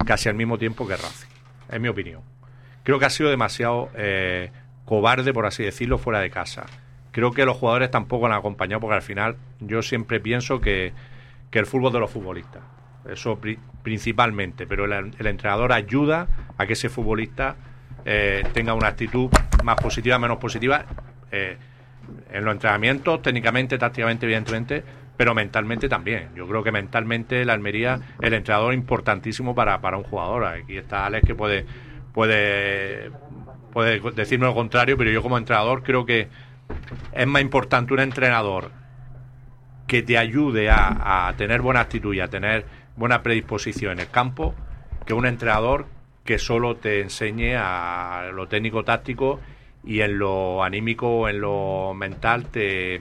casi al mismo tiempo que Racing, es mi opinión. Creo que ha sido demasiado cobarde, por así decirlo, fuera de casa. Creo que los jugadores tampoco lo han acompañado, porque al final yo siempre pienso que el fútbol de los futbolistas, eso principalmente, pero el entrenador ayuda a que ese futbolista tenga una actitud más positiva, menos positiva, en los entrenamientos, técnicamente, tácticamente, evidentemente, pero mentalmente también. Yo creo que mentalmente la Almería, el entrenador es importantísimo para un jugador. Aquí está Alex, que puede decirme lo contrario, pero yo como entrenador creo que es más importante un entrenador que te ayude a tener buena actitud y a tener buena predisposición en el campo, que un entrenador que solo te enseñe a lo técnico-táctico y en lo anímico, en lo mental te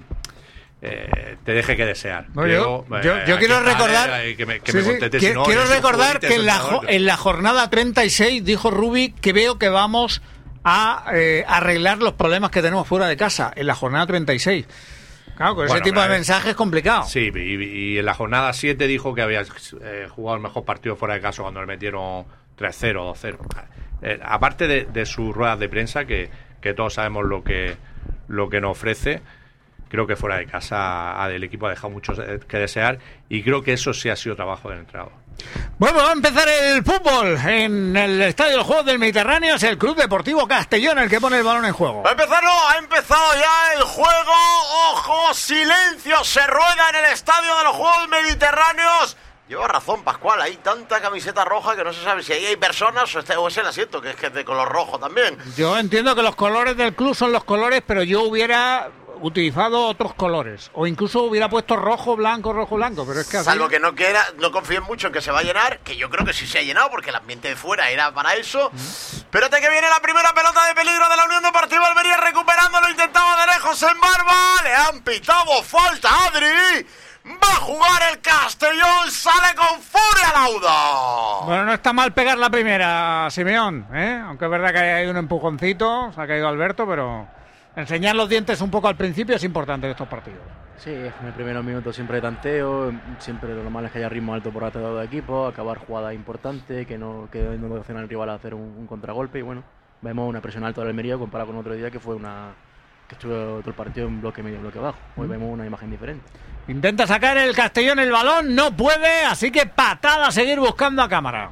deje que desear. No, yo quiero recordar quiero recordar que en la jornada 36 dijo Rubi que veo que vamos a arreglar los problemas que tenemos fuera de casa, en la jornada 36. Claro, con ese tipo de mensajes es complicado. Sí, y en la jornada 7 dijo que había jugado el mejor partido fuera de casa cuando le metieron 3-0, 2-0. Aparte de sus ruedas de prensa, que todos sabemos lo que nos ofrece, creo que fuera de casa el equipo ha dejado mucho que desear, y creo que eso sí ha sido trabajo del entrenador. Bueno, va a empezar el fútbol en el Estadio de los Juegos del Mediterráneo. Es el Club Deportivo Castellón el que pone el balón en juego. Ha empezado ya el juego. ¡Ojo! ¡Silencio! Se rueda en el Estadio de los Juegos Mediterráneos. Lleva razón Pascual, hay tanta camiseta roja que no se sabe si ahí hay personas o es el asiento, que es de color rojo también. Yo entiendo que los colores del club son los colores, pero yo hubiera utilizado otros colores, o incluso hubiera puesto rojo, blanco, pero es que así... Salvo que no confíen mucho en que se va a llenar, que yo creo que sí se ha llenado, porque el ambiente de fuera era para eso. Espérate que viene la primera pelota de peligro de la Unión Deportiva Almería, recuperándolo, intentaba de lejos en Barba, le han pitado falta a Adri. Va a jugar el Castellón, sale con furia Lauda. Bueno, no está mal pegar la primera, Simeón, aunque es verdad que hay un empujoncito, se ha caído Alberto, pero enseñar los dientes un poco al principio es importante en estos partidos. Sí, en el primer minuto siempre tanteo, siempre lo normal es que haya ritmo alto por parte de los equipos, acabar jugadas importantes, que no ocasiona al rival a hacer un contragolpe, y bueno, vemos una presión alta de Almería comparado con otro día que estuvo todo el partido en bloque medio, bloque bajo. Hoy vemos una imagen diferente. Intenta sacar el Castellón el balón, no puede, así que patada a seguir buscando a cámara.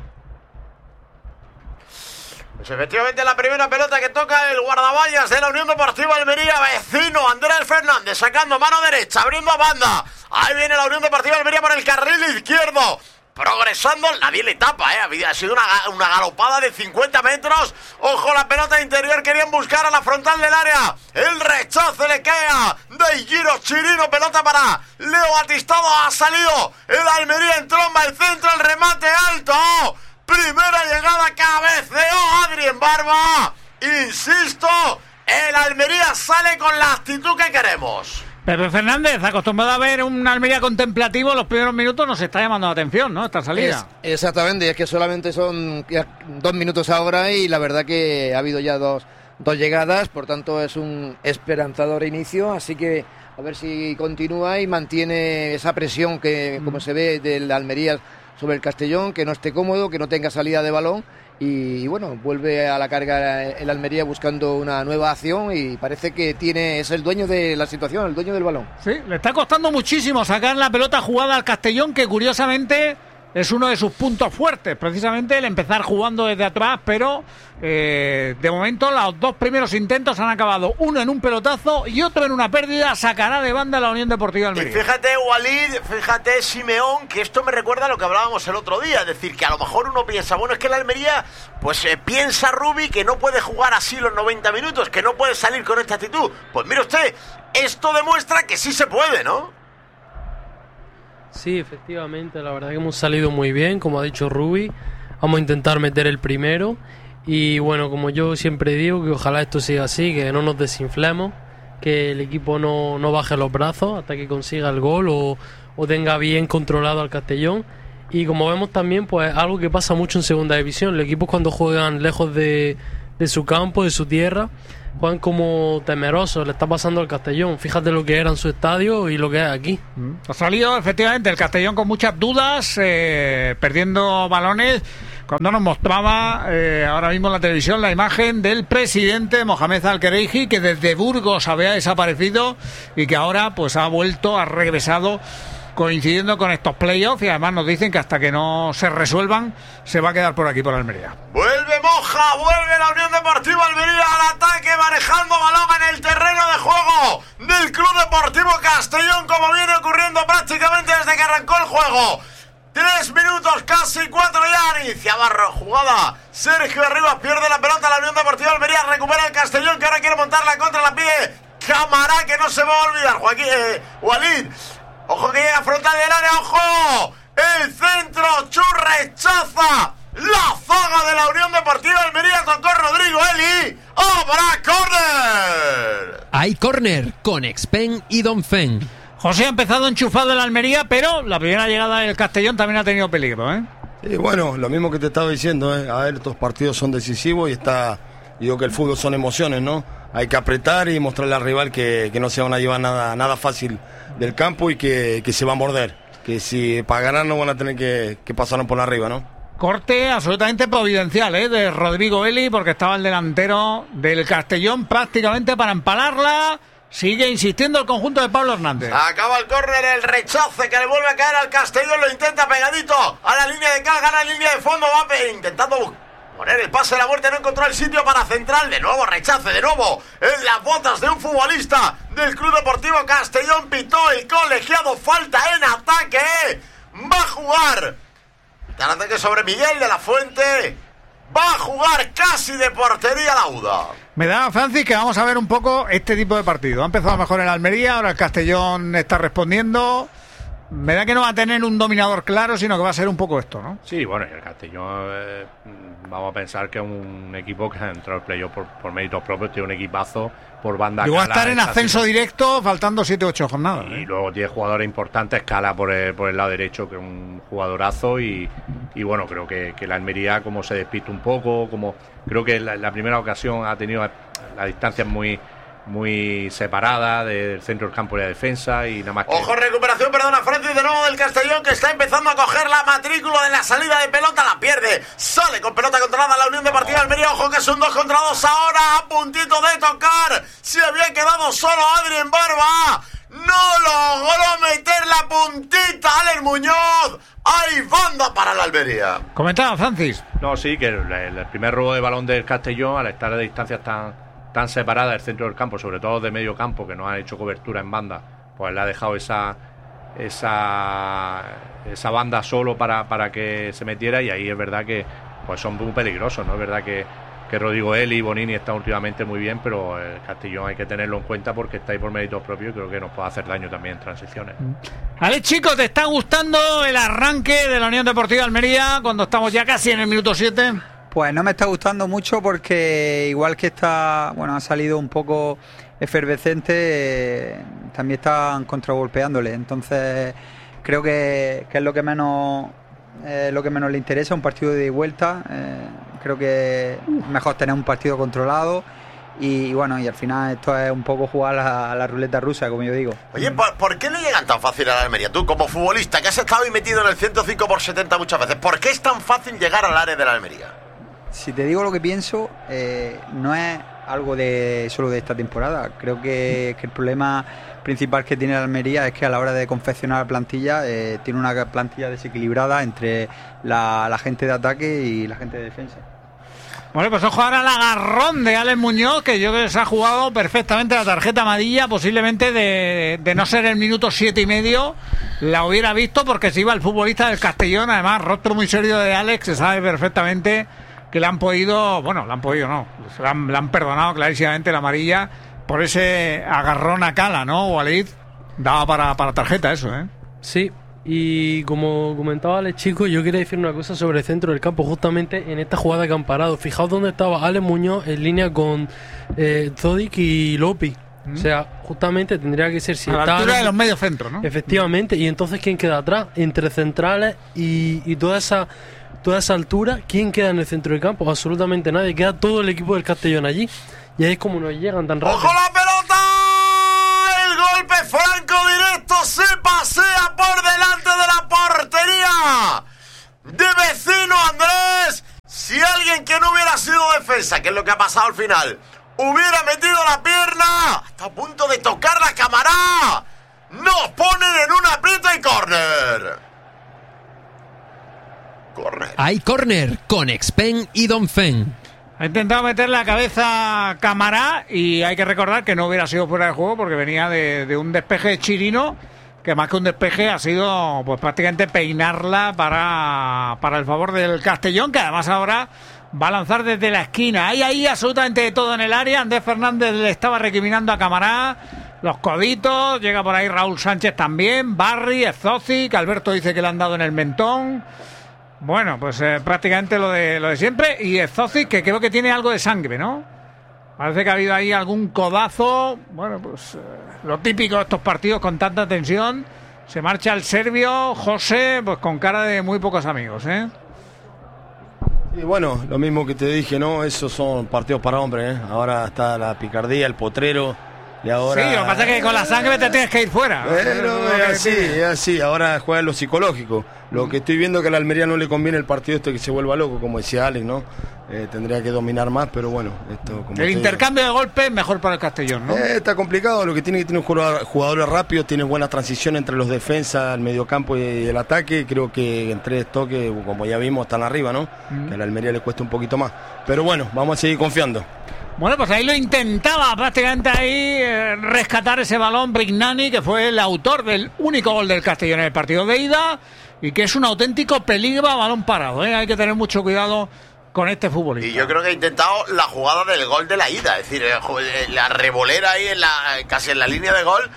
Pues efectivamente la primera pelota que toca el guardaballas de la Unión Deportiva Almería, vecino Andrés Fernández, sacando mano derecha, abriendo a banda. Ahí viene la Unión Deportiva Almería por el carril izquierdo. Progresando, nadie le tapa, ha sido una galopada de 50 metros. Ojo, la pelota interior, querían buscar a la frontal del área. El rechazo le queda de Giro Chirino, pelota para Leo Batistado, ha salido el Almería en tromba, el centro, el remate alto. Primera llegada, cabeceó Adri en Barba. Insisto, el Almería sale con la actitud que queremos. Pepe Fernández, acostumbrado a ver un Almería contemplativo, los primeros minutos nos está llamando la atención, ¿no? Esta salida. Exactamente, es que solamente son 2 minutos ahora y la verdad que ha habido ya dos llegadas, por tanto es un esperanzador inicio, así que a ver si continúa y mantiene esa presión que, como se ve, del Almería sobre el Castellón, que no esté cómodo, que no tenga salida de balón. Y bueno, vuelve a la carga el Almería buscando una nueva acción y parece que es el dueño de la situación, el dueño del balón. Sí, le está costando muchísimo sacar la pelota jugada al Castellón, que curiosamente es uno de sus puntos fuertes, precisamente el empezar jugando desde atrás, pero de momento los 2 primeros intentos han acabado, uno en un pelotazo y otro en una pérdida. Sacará de banda la Unión Deportiva Almería. Y fíjate, Walid, fíjate, Simeón, que esto me recuerda a lo que hablábamos el otro día, es decir, que a lo mejor uno piensa, bueno, es que la Almería, pues piensa Rubi que no puede jugar así los 90 minutos, que no puede salir con esta actitud. Pues mire usted, esto demuestra que sí se puede, ¿no? Sí, efectivamente, la verdad que hemos salido muy bien, como ha dicho Rubi. Vamos a intentar meter el primero. Y bueno, como yo siempre digo, que ojalá esto siga así, que no nos desinflemos, que el equipo no baje los brazos hasta que consiga el gol o tenga bien controlado al Castellón. Y como vemos también, pues algo que pasa mucho en segunda división, los equipos cuando juegan lejos de su campo, de su tierra, juegan como temerosos. Le está pasando al Castellón, fíjate lo que era en su estadio y lo que es aquí. Ha salido efectivamente el Castellón con muchas dudas, perdiendo balones, cuando nos mostraba ahora mismo en la televisión la imagen del presidente Mohamed Al-Khelaifi, que desde Burgos había desaparecido y que ahora pues ha regresado coincidiendo con estos playoffs, y además nos dicen que hasta que no se resuelvan se va a quedar por aquí, por Almería. Vuelve Moja, vuelve la Unión Deportiva Almería al ataque, manejando balón en el terreno de juego del Club Deportivo Castellón, como viene ocurriendo prácticamente desde que arrancó el juego. 3 minutos, casi 4 ya, iniciaba jugada. Sergio Arribas pierde la pelota, la Unión Deportiva Almería recupera el Castellón, que ahora quiere montarla contra la pie. Camará, que no se va a olvidar, Joaquín Walid. Ojo que llega frontal del área, ojo. El centro, Chur rechaza la zaga de la Unión Deportiva Almería, tocó Rodrigo Eli. ¡Habrá córner! Hay córner con Expen y Donfen. José ha empezado enchufado en la Almería, pero la primera llegada del Castellón también ha tenido peligro, ¿eh? Sí, bueno, lo mismo que te estaba diciendo, ¿eh? A ver, estos partidos son decisivos y digo que el fútbol son emociones, ¿no? Hay que apretar y mostrarle al rival que no se van a llevar nada fácil del campo y que se va a morder. Que si para ganar no van a tener que pasarnos por arriba, ¿no? Corte absolutamente providencial, de Rodrigo Eli, porque estaba el delantero del Castellón prácticamente para empalarla. Sigue insistiendo el conjunto de Pablo Hernández. Acaba el córner, el rechace que le vuelve a caer al Castellón, lo intenta pegadito a la línea de cal, gana línea de fondo, va intentando poner el pase de la muerte, no encontró el sitio para central, de nuevo rechace, de nuevo en las botas de un futbolista del Club Deportivo Castellón, pitó el colegiado, falta en ataque, va a jugar el ataque sobre Miguel de la Fuente, va a jugar casi de portería Lauda. Me da, Francis, que vamos a ver un poco este tipo de partido. Ha empezado mejor en Almería, ahora el Castellón está respondiendo. Me da que no va a tener un dominador claro, sino que va a ser un poco esto, ¿no? Sí, bueno, y el Castellón, vamos a pensar que es un equipo que ha entrado al playoff por méritos propios, tiene un equipazo por banda. Llegó a estar en ascenso directo, faltando 7 u 8 jornadas. Y luego tiene jugadores importantes, Cala por el lado derecho, que es un jugadorazo, y bueno, creo que la Almería, como se despista un poco, como creo que la primera ocasión ha tenido la distancia muy separada del centro del campo y la defensa, y nada más que... Ojo, recuperación, perdona, Francis, de nuevo del Castellón, que está empezando a coger la matrícula de la salida de pelota, la pierde, sale con pelota controlada la Unión Deportiva Almería, ojo que es un 2 contra 2 ahora, a puntito de tocar, se había quedado solo Adrien Barba, no logró meter la puntita Alex Muñoz, hay banda para la Almería. Comentaba Francis. No, sí, que el primer robo de balón del Castellón, al estar a distancias tan separada del centro del campo, sobre todo de medio campo, que no ha hecho cobertura en banda, pues le ha dejado esa banda solo para que se metiera, y ahí es verdad que pues son muy peligrosos, ¿no? Es verdad que Rodrigo Eli y Bonini están últimamente muy bien, pero el Castellón hay que tenerlo en cuenta porque está ahí por méritos propios y creo que nos puede hacer daño también en transiciones. Ale, chicos, ¿te está gustando el arranque de la Unión Deportiva Almería cuando estamos ya casi en el minuto 7? Pues no me está gustando mucho porque igual que ha salido un poco efervescente, también están contragolpeándole. Entonces creo que es lo que menos le interesa, un partido de vuelta. Creo que es mejor tener un partido controlado. Y bueno, y al final esto es un poco jugar a la ruleta rusa, como yo digo. Oye, ¿por qué le llegan tan fácil a la Almería? Tú, como futbolista, que has estado ahí metido en el 105/70 muchas veces, ¿por qué es tan fácil llegar al área de la Almería? Si te digo lo que pienso, no es algo solo de esta temporada. Creo que el problema principal que tiene la Almería es que a la hora de confeccionar la plantilla, tiene una plantilla desequilibrada entre la gente de ataque y la gente de defensa. Bueno, pues ojo ahora al agarrón de Alex Muñoz, que yo creo que se ha jugado perfectamente la tarjeta amarilla, posiblemente de no ser el minuto 7 y medio, la hubiera visto porque se iba el futbolista del Castellón, además rostro muy serio de Alex, se sabe perfectamente que le han perdonado clarísimamente la amarilla por ese agarrón a Cala, ¿no? Walid, daba para tarjeta eso, ¿eh? Sí, y como comentaba Alex, chicos, yo quería decir una cosa sobre el centro del campo, justamente en esta jugada que han parado. Fijaos dónde estaba Alex Muñoz en línea con Zodic y Lopi. O sea, justamente tendría que ser si a la altura de los medios centros, ¿no? Efectivamente, y entonces ¿quién queda atrás? Entre centrales y toda esa altura, ¿quién queda en el centro del campo? Absolutamente nadie, queda todo el equipo del Castellón allí. Y ahí es como nos llegan tan rápido. ¡Ojo la pelota! El golpe franco directo se pasea por delante de la portería de Vecino Andrés. hubiera sido defensa, que es lo que ha pasado al final, hubiera metido la pierna, está a punto de tocar la Camará. Nos ponen en un aprieto y córner. Hay córner con Expen y Donfen. Ha intentado meter la cabeza Camará y hay que recordar que no hubiera sido fuera de juego porque venía de un despeje Chirino, que más que un despeje ha sido pues prácticamente peinarla para el favor del Castellón, que además ahora va a lanzar desde la esquina. Hay ahí absolutamente de todo en el área. Andrés Fernández le estaba recriminando a Camará los coditos, llega por ahí Raúl Sánchez también, Barry, Ezozi, que Alberto dice que le han dado en el mentón. Bueno, pues prácticamente lo de siempre. Y Ezozi, que creo que tiene algo de sangre, ¿no? Parece que ha habido ahí algún codazo. Bueno, pues lo típico de estos partidos con tanta tensión. Se marcha el serbio, José, pues con cara de muy pocos amigos, ¿eh? Y bueno, lo mismo que te dije, ¿no? Esos son partidos para hombres, ¿eh? Ahora está la picardía, el potrero. Y ahora... Sí, lo que pasa es que con la sangre te tienes que ir fuera. Es así. Ahora juega lo psicológico. Lo que estoy viendo es que a la Almería no le conviene el partido que se vuelva loco, como decía Alex, ¿no? Tendría que dominar más, pero bueno. Esto, como el intercambio de golpes es mejor para el Castellón, ¿no? Está complicado. Lo que tiene jugadores rápidos, tiene buena transición entre los defensas, el mediocampo y el ataque. Creo que en 3 toques, como ya vimos, están arriba, ¿no? Que a la Almería le cuesta un poquito más. Pero bueno, vamos a seguir confiando. Bueno, pues ahí lo intentaba prácticamente rescatar ese balón Brignani, que fue el autor del único gol del Castellón en el partido de ida y que es un auténtico peligro a balón parado, ¿eh? Hay que tener mucho cuidado con este futbolista. Y yo creo que ha intentado la jugada del gol de la ida, es decir, la revolera ahí casi en la línea de gol.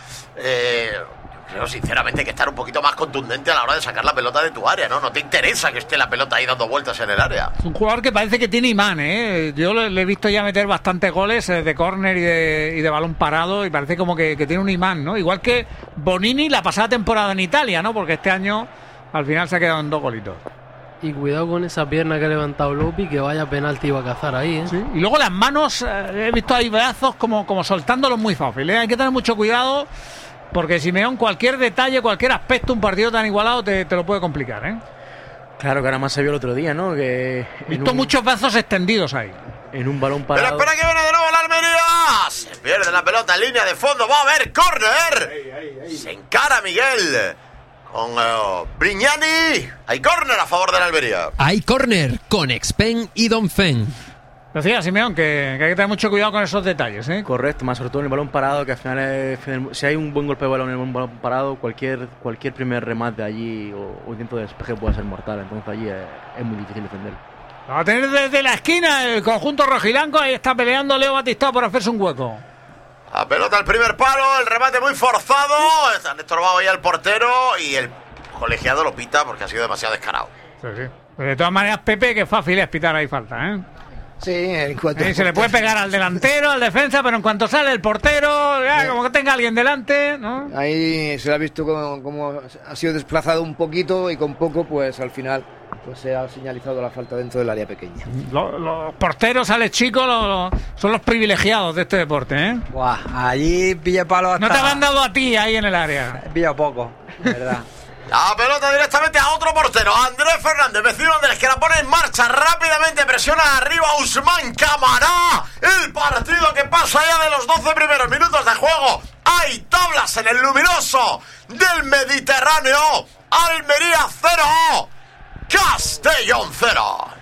Creo sinceramente que estar un poquito más contundente a la hora de sacar la pelota de tu área, ¿no? No te interesa que esté la pelota ahí dando vueltas en el área. Es un jugador que parece que tiene imán, ¿eh? Yo le he visto ya meter bastantes goles de córner y de balón parado y parece como que tiene un imán, ¿no? Igual que Bonini la pasada temporada en Italia, ¿no? Porque este año al final se ha quedado en 2 golitos. Y cuidado con esa pierna que ha levantado Lopi, que vaya penalti iba a cazar ahí, ¿eh? Sí. Y luego las manos, he visto ahí brazos como soltándolos muy fácil, ¿eh? Hay que tener mucho cuidado. Porque Simeón, cualquier detalle, cualquier aspecto, un partido tan igualado te lo puede complicar, ¿eh? Claro, que ahora más se vio el otro día, ¿no? Que he visto muchos brazos extendidos ahí. En un balón parado. Pero espera que viene de nuevo la Almería. Se pierde la pelota en línea de fondo. Va a haber córner. Se encara Miguel con Brignani. Hay córner a favor de la Almería. Hay córner con Expen y Donfen. Decía Simeón que hay que tener mucho cuidado con esos detalles, ¿eh? Correcto, más sobre todo en el balón parado, que al final si hay un buen golpe de balón en el balón parado, cualquier primer remate allí o intento de despeje puede ser mortal, entonces allí es muy difícil defender. Va a tener desde la esquina el conjunto rojilanco, ahí está peleando Leo Batistao por hacerse un hueco. La pelota al primer palo, el remate muy forzado, están estorbados ya el portero y el colegiado lo pita porque ha sido demasiado descarado. Sí. De todas maneras, Pepe, que fácil es pitar ahí falta, ¿eh? Sí, en cuanto se le puede pegar al delantero, al defensa, pero en cuanto sale el portero, ya, como que tenga alguien delante, ¿no? Ahí se le ha visto como ha sido desplazado un poquito y con poco, pues al final pues se ha señalizado la falta dentro del área pequeña. Los porteros, Alex Chico, son los privilegiados de este deporte, ¿eh? Buah, allí pilla palo hasta... No te han dado a ti ahí en el área. Pilla poco, de verdad. La pelota directamente a otro portero, Andrés Fernández, vecino Andrés, que la pone en marcha rápidamente, presiona arriba a Usman Camará. El partido que pasa ya de los 12 primeros minutos de juego. Hay tablas en el luminoso del Mediterráneo. Almería 0, Castellón 0.